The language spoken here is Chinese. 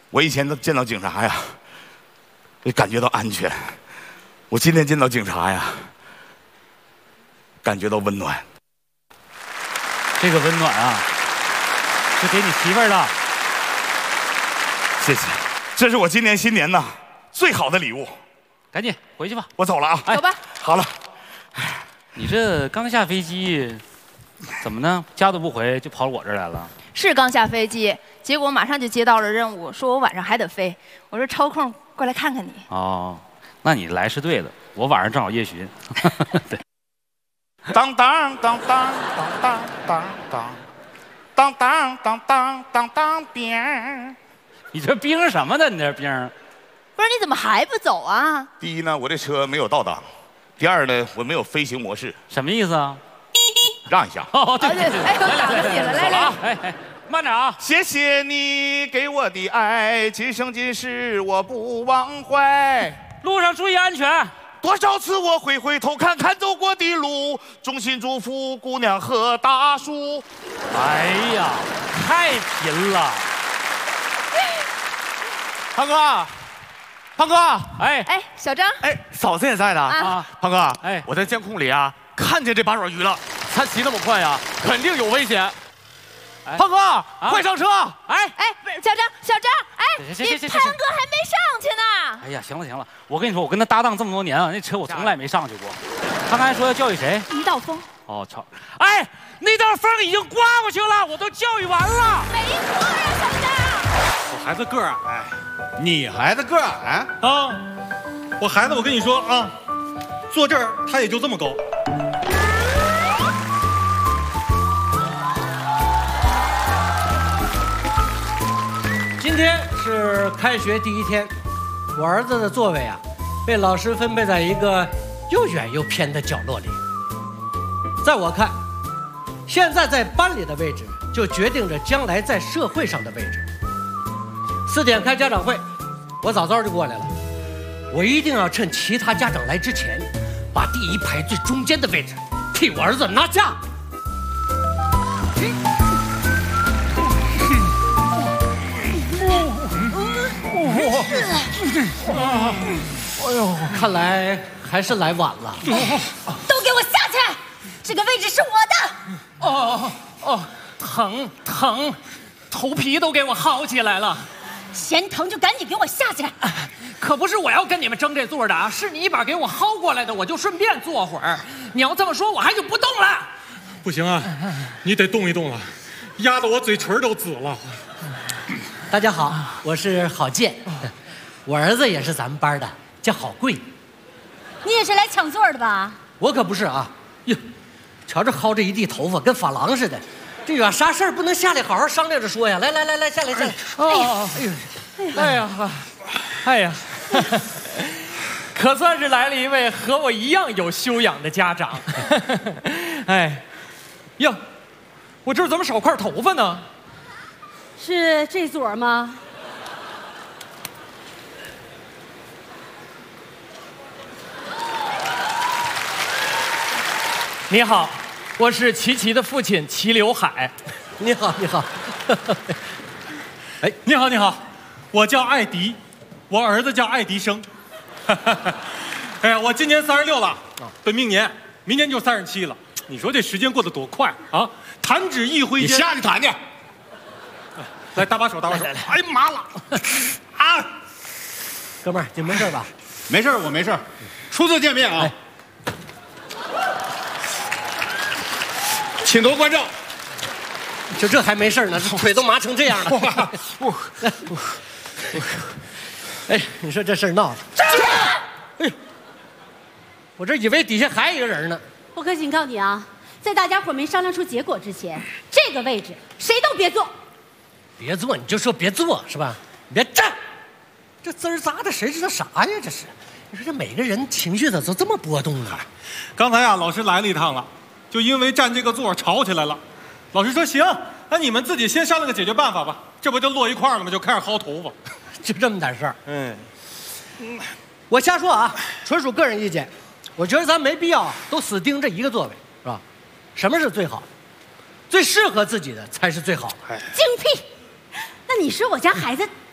我以前都见到警察呀，感觉到安全；我今天见到警察呀，感觉到温暖。 这个温暖啊，是给你媳妇儿的。 谢谢，这是我今年新年呐最好的礼物。 赶紧回去吧， 我走了啊。 走吧。 好了。 你这刚下飞机，怎么呢？家都不回就跑我这儿来了？ 是刚下飞机，结果马上就接到了任务，说我晚上还得飞。我说抽空过来看看你。 哦，那你来是对的，我晚上正好夜巡。对。 当当当当当当当当当当当当当兵。 你这兵什么呢？你这兵？ 不是，你怎么还不走啊？ 第一呢，我这车没有倒档；第二呢，我没有飞行模式。 什么意思啊？ 让一下。 哦，对对对， 哎，都挡着你了，来来， 哎，慢点啊！ 谢谢你给我的爱，今生今世我不忘怀。 路上注意安全。 多少次我会回头看看走过的路，衷心祝福姑娘和大叔。 哎呀，太贫了！ 胖哥，胖哥， 哎，小张， 哎，嫂子也在呢啊。 胖哥， 哎， 我在监控里啊看见这八爪鱼了，它骑那么快呀，肯定有危险。胖哥，快上车！ 哎， 不是小张，哎， 行你潘哥还没上去呢。 哎呀，行了，我跟你说，我跟他搭档这么多年啊，那车我从来没上去过。他刚才说要教育谁？ 一道风。 哦，操！哎，那道风已经刮过去了，我都教育完了。 没错呀，小张。 我孩子个儿矮， 你孩子个儿矮啊！我孩子，我跟你说啊，坐这儿他也就这么高。 今天是开学第一天，我儿子的座位啊，被老师分配在一个又远又偏的角落里。在我看，现在在班里的位置，就决定着将来在社会上的位置。4点开家长会，我早早就过来了。我一定要趁其他家长来之前，把第一排最中间的位置替我儿子拿下。哎呦，看来还是来晚了。 都给我下去！这个位置是我的。 疼，头皮都给我薅起来了。 嫌疼就赶紧给我下去！ 可不是我要跟你们争这座的啊，是你一把给我薅过来的，我就顺便坐会儿。你要这么说，我还就不动了。 不行啊，你得动一动了，压得我嘴唇都紫了。 大家好，我是郝建，我儿子也是咱们班的，叫郝贵。 你也是来抢座的吧？ 我可不是啊！哟，瞧这薅着一地头发，跟发廊似的。这有啥事儿不能下来好好商量着说呀？来，下来。 哎呀，可算是来了一位和我一样有修养的家长。哎，呀，我这儿怎么少块头发呢？ 是这撮吗？ 你好，我是齐齐的父亲齐刘海。 你好。 哎，你好，我叫艾迪，我儿子叫爱迪生。哎呀，我今年36了，本命年，明年就37了。你说这时间过得多快啊！弹指一挥间， 你下去弹去。 来，搭把手。 来哎呀妈了！啊， 哥们儿，你没事吧？ 没事，我没事。初次见面啊。请多关照。 就这还没事呢，这腿都麻成这样了。哎，你说这事儿闹的。哎呦，我这以为底下还有一个人呢。 我可警告你啊，在大家伙没商量出结果之前，这个位置谁都别坐。 别坐，你就说别坐是吧？你别站，这滋儿扎的，谁知道啥呀？这是，你说这每个人情绪咋都这么波动呢？ 刚才啊，老师来了一趟了，就因为占这个座吵起来了。老师说行，那你们自己先商量个解决办法吧。这不就落一块了吗？就开始薅头发， 就这么点事儿。我瞎说啊，纯属个人意见。我觉得咱没必要都死盯着一个座位，是吧？什么是最好？最适合自己的才是最好的。 精辟！那你说我家孩子